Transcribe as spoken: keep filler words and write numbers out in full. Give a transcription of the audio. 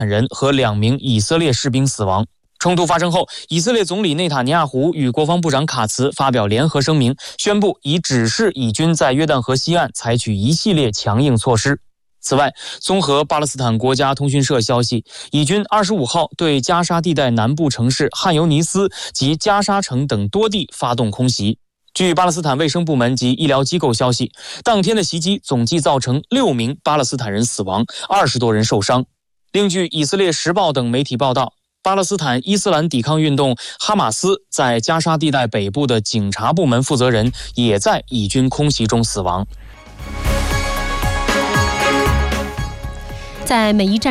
人和两名以色列士兵死亡。冲突发生后，以色列总理内塔尼亚胡与国防部长卡茨发表联合声明，宣布已指示以军在约旦河西岸采取一系列强硬措施。此外，综合巴勒斯坦国家通讯社消息，以军二十五号对加沙地带南部城市汉尤尼斯及加沙城等多地发动空袭。据巴勒斯坦卫生部门及医疗机构消息，当天的袭击总计造成六名巴勒斯坦人死亡，二十多人受伤。另据以色列时报等媒体报道，巴勒斯坦伊斯兰抵抗运动哈马斯在加沙地带北部的警察部门负责人也在以军空袭中死亡。 在每一站